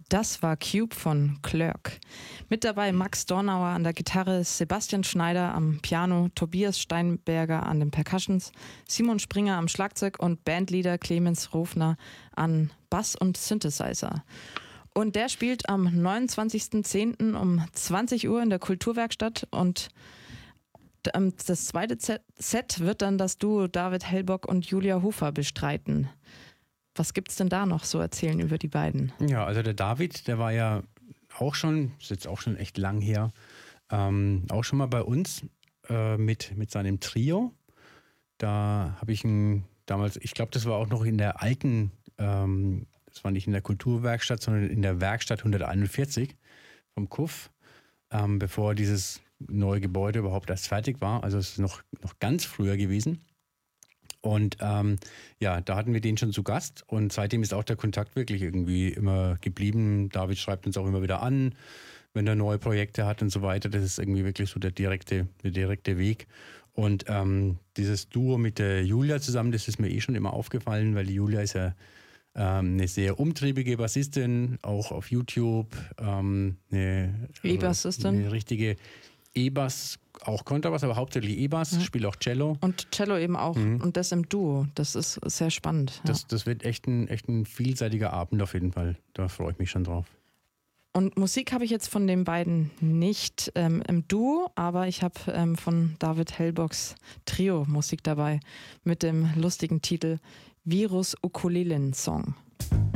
Das war Cube von Clerk. Mit dabei Max Dornauer an der Gitarre, Sebastian Schneider am Piano, Tobias Steinberger an den Percussions, Simon Springer am Schlagzeug und Bandleader Clemens Rofner an Bass und Synthesizer. Und der spielt am 29.10. um 20 Uhr in der Kulturwerkstatt und das zweite Set wird dann das Duo David Hellbock und Julia Hofer bestreiten. Was gibt's denn da noch so erzählen über die beiden? Ja, also der David, der war ja auch schon, ist jetzt auch schon echt lang her, auch schon mal bei uns mit seinem Trio. Da habe ich ihn damals, ich glaube, das war auch noch in der alten, das war nicht in der Kulturwerkstatt, sondern in der Werkstatt 141 vom KUF, bevor dieses neue Gebäude überhaupt erst fertig war. Also es ist noch ganz früher gewesen. Und ja, da hatten wir den schon zu Gast und seitdem ist auch der Kontakt wirklich irgendwie immer geblieben. David schreibt uns auch immer wieder an, wenn er neue Projekte hat und so weiter. Das ist irgendwie wirklich so der direkte Weg. Und dieses Duo mit der Julia zusammen, das ist mir schon immer aufgefallen, weil die Julia ist ja eine sehr umtriebige Bassistin, auch auf YouTube. Eine richtige E-Bass, auch Kontrabass, aber hauptsächlich E-Bass, spielt auch Cello. Und Cello eben auch. Und das im Duo. Das ist sehr spannend. Ja. Das wird echt ein vielseitiger Abend auf jeden Fall. Da freue ich mich schon drauf. Und Musik habe ich jetzt von den beiden nicht im Duo, aber ich habe von David Hellbocks Trio Musik dabei mit dem lustigen Titel Virus Ukulelen Song.